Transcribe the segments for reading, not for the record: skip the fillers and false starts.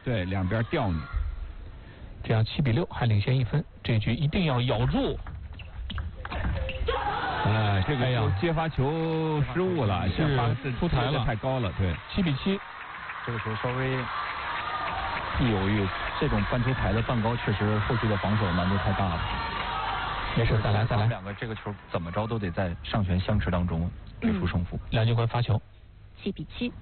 对，两边吊你， 这样7比6还领先1分，这局一定要咬住。 哎，这个接发球失误了， 是出台了， 太高了，对 ，7比7。 这个球稍微一犹豫，这种半出台的半高，确实后续的防守难度太大了。 没事，再来。 两个这个球怎么着都得在上旋相持当中决出胜负。 梁靖昆发球 ，7比7，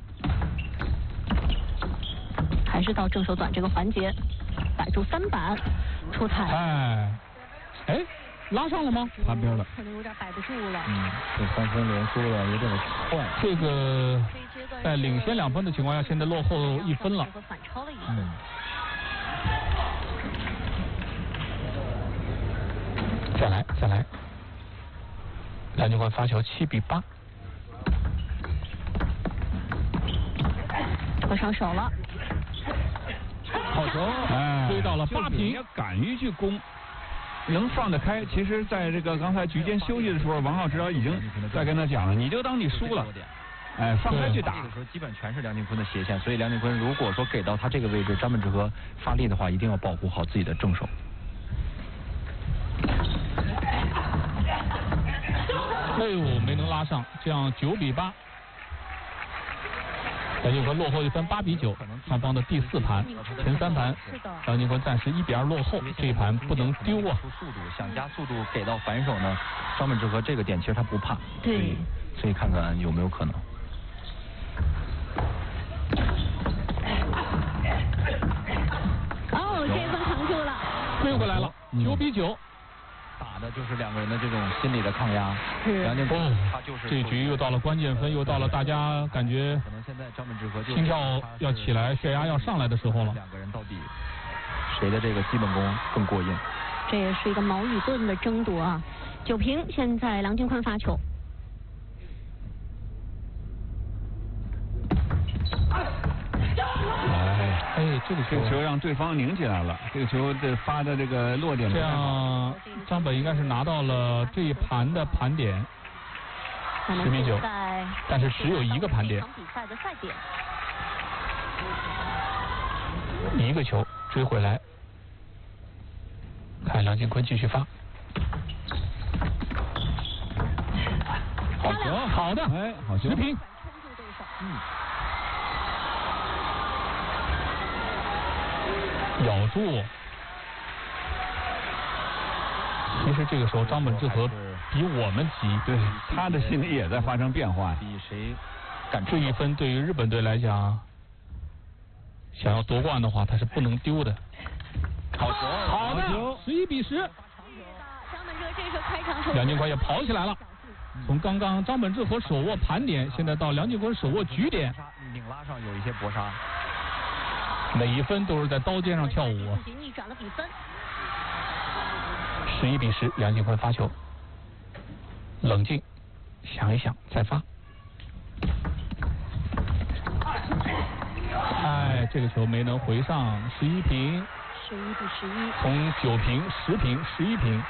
还是到正手短这个环节，摆出3板出台。 哎，拉上了吗？ 盘边了， 可能有点摆不住了。 这3分连输了，有点快。 这个在领先2分的情况下，现在落后1分了。 反超了1分。 再来。梁靖昆发球7比8。 拖上手了。 好球！ 追到了8平。 你要敢于去攻。能放得开，其实在这个刚才局间休息的时候，王浩指导已经在跟他讲了，你就当你输了，放开去打。 这个时候基本全是梁靖昆的斜线，所以梁靖昆如果说给到他这个位置，张本智和发力的话，一定要保护好自己的正手。 哎呦，没能拉上，这样9比8。梁靖昆落后1分，8比9，双方的第4盘，前3盘，梁靖昆暂时1比2落后，这一盘不能丢啊！ 速度想加速度给到反手呢，张本智和这个点其实他不怕， 对， 所以看看有没有可能。 哦，这一分扛住了， 追回来了，9比9。 打的就是两个人的这种心理的抗压。梁靖昆他就是这局又到了关键分，又到了大家感觉可能现在张本智和心跳要起来，血压要上来的时候了。 两个人到底谁的这个基本功更过硬？ 这也是一个矛与盾的争夺啊！9平，现在梁靖昆发球。 这个球让对方拧起来了，这个球的发的这个落点。 这样，张本应该是拿到了这一盘的盘点，10比9，但是只有1个盘点。 比赛的赛点。 1个球追回来，看梁靖昆继续发。 好球， 好的， 好球，10 平。咬住。其实这个时候张本智和比我们急， 对，他的心里也在发生变化。 比谁敢这1分对于日本队来讲，想要夺冠的话，他是不能丢的。 好球， 好的，11比10。 张本智和这时候开场手， 梁靖昆也跑起来了。从刚刚张本智和手握盘点，现在到梁靖昆手握局点， 拧拉上有一些搏杀。 每1分都是在刀尖上跳舞啊！ 自己逆转了比分。 11比10，梁靖昆发球，冷静，想一想再发。这个球没能回上，11平。 11比11。 从9平、10平、11平。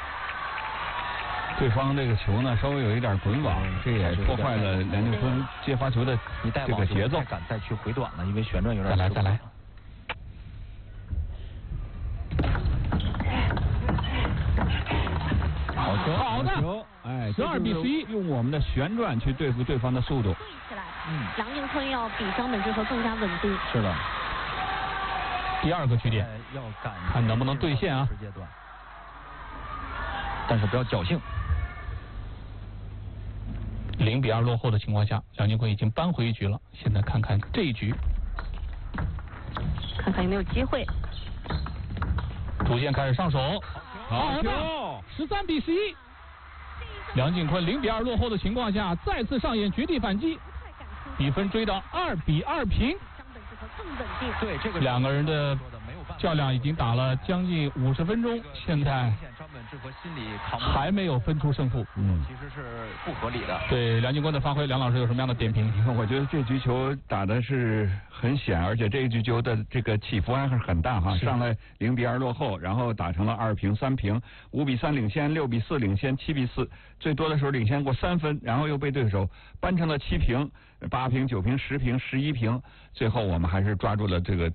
对方这个球呢稍微有一点滚网，这也破坏了梁靖昆接发球的这个节奏。 敢再去回短了，因为旋转有点。 再来。 好球， 好的，12比11， 用我们的旋转去对付对方的速度。 对起来，梁靖昆要比张本智和更加稳定。 是的。 第2个局点， 要敢看能不能兑现啊！ 但是不要侥幸。 0比2落后的情况下，梁靖昆已经扳回一局了。现在看看这一局， 看看有没有机会。 逐渐开始上手， 好球 ，13比11。梁靖昆0比2落后的情况下，再次上演绝地反击，比分追到2比2平。 张本智和更稳定。 对，这个两个人的较量已经打了将近50分钟，现在张本智和心里还没有分出胜负。 其实是不合理的。 对梁靖昆的发挥，梁老师有什么样的点评？ 我觉得这局球打的是很险，而且这一局球的这个起伏还是很大哈。上来0比2落后，然后打成了2平、3平、5比3领先、6比4领先、7比4，最多的时候领先过3分，然后又被对手扳成了7平、8平、9平、10平、11平，最后我们还是抓住了这个